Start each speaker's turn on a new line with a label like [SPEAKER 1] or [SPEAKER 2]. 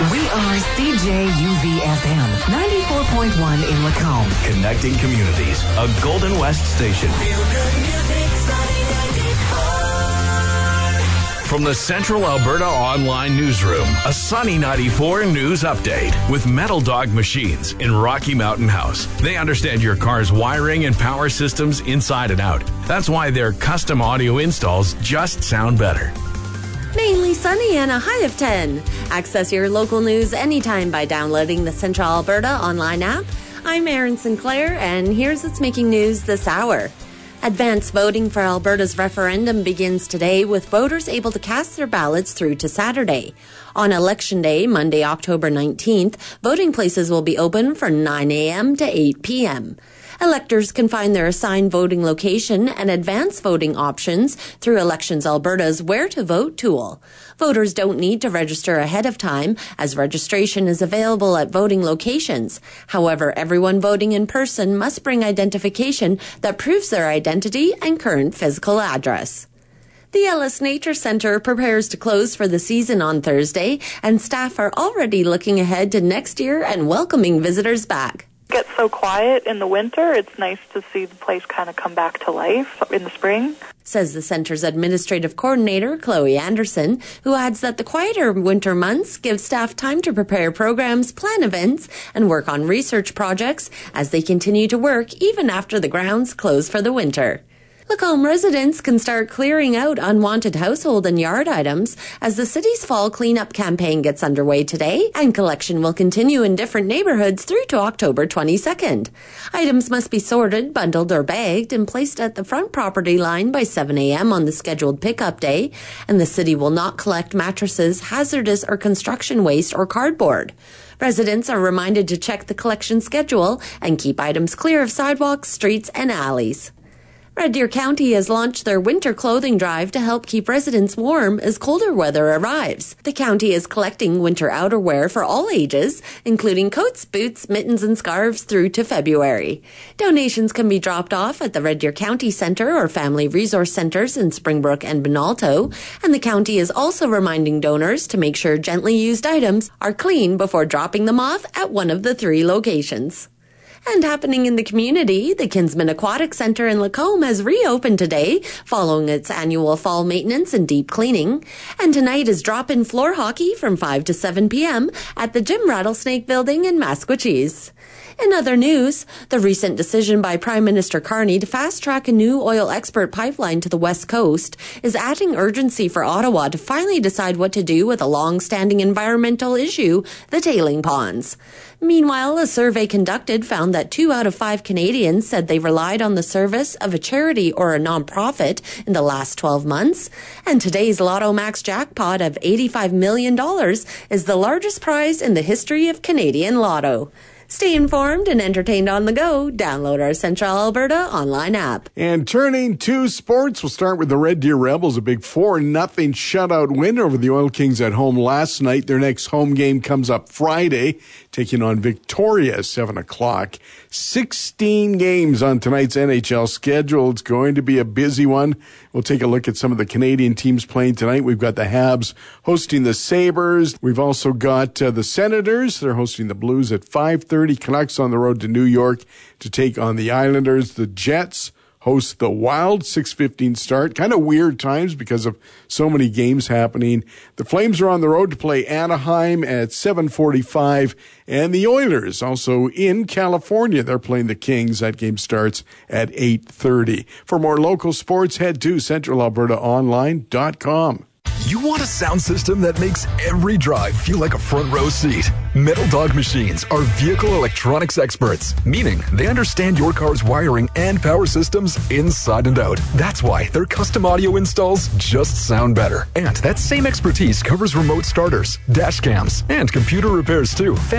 [SPEAKER 1] We are CJUV-FM, 94.1 in Lacombe.
[SPEAKER 2] Connecting communities, a Golden West station. From the Central Alberta Online Newsroom, a Sunny 94 news update with Metal Dog Machines in Rocky Mountain House. They understand your car's wiring and power systems inside and out. That's why their custom audio installs just sound better.
[SPEAKER 3] Mainly sunny and a high of 10. Access your local news anytime by downloading the Central Alberta online app. I'm Erin Sinclair, and here's what's making news this hour. Advance voting for Alberta's referendum begins today, with voters able to cast their ballots through to Saturday. On Election Day, Monday, October 19th, voting places will be open from 9 a.m. to 8 p.m. Electors can find their assigned voting location and advance voting options through Elections Alberta's Where to Vote tool. Voters don't need to register ahead of time, as registration is available at voting locations. However, everyone voting in person must bring identification that proves their identity and current physical address. The Ellis Nature Centre prepares to close for the season on Thursday, and staff are already looking ahead to next year and welcoming visitors back.
[SPEAKER 4] Gets so quiet in the winter, it's nice to see the place kind of come back to life in the spring.
[SPEAKER 3] Says the center's administrative coordinator, Chloe Anderson, who adds that the quieter winter months give staff time to prepare programs, plan events, and work on research projects as they continue to work even after the grounds close for the winter. Lacombe residents can start clearing out unwanted household and yard items as the city's fall cleanup campaign gets underway today, and collection will continue in different neighborhoods through to October 22nd. Items must be sorted, bundled or bagged and placed at the front property line by 7 a.m. on the scheduled pickup day, and the city will not collect mattresses, hazardous or construction waste or cardboard. Residents are reminded to check the collection schedule and keep items clear of sidewalks, streets and alleys. Red Deer County has launched their winter clothing drive to help keep residents warm as colder weather arrives. The county is collecting winter outerwear for all ages, including coats, boots, mittens, and scarves through to February. Donations can be dropped off at the Red Deer County Centre or Family Resource Centres in Springbrook and Benalto, and the county is also reminding donors to make sure gently used items are clean before dropping them off at one of the 3 locations. And happening in the community, the Kinsman Aquatic Centre in Lacombe has reopened today following its annual fall maintenance and deep cleaning. And tonight is drop-in floor hockey from 5 to 7 p.m. at the Jim Rattlesnake Building in Masquachese. In other news, the recent decision by Prime Minister Carney to fast-track a new oil export pipeline to the West Coast is adding urgency for Ottawa to finally decide what to do with a long-standing environmental issue, the tailing ponds. Meanwhile, a survey conducted found that 2 out of 5 Canadians said they relied on the service of a charity or a non-profit in the last 12 months. And today's Lotto Max jackpot of $85 million is the largest prize in the history of Canadian Lotto. Stay informed and entertained on the go. Download our Central Alberta online app.
[SPEAKER 5] And turning to sports, we'll start with the Red Deer Rebels, a big 4-0 shutout win over the Oil Kings at home last night. Their next home game comes up Friday, taking on Victoria at 7 o'clock. 16 games on tonight's NHL schedule. It's going to be a busy one. We'll take a look at some of the Canadian teams playing tonight. We've got the Habs hosting the Sabres. We've also got the Senators. They're hosting the Blues at 5:30. Canucks on the road to New York to take on the Islanders. The Jets host the Wild, 6:15 start. Kind of weird times because of so many games happening. The Flames are on the road to play Anaheim at 7:45. And the Oilers also in California. They're playing the Kings. That game starts at 8:30. For more local sports, head to centralalbertaonline.com.
[SPEAKER 6] You want a sound system that makes every drive feel like a front row seat? Metal Dog Machines are vehicle electronics experts, meaning they understand your car's wiring and power systems inside and out. That's why their custom audio installs just sound better. And that same expertise covers remote starters, dash cams, and computer repairs too.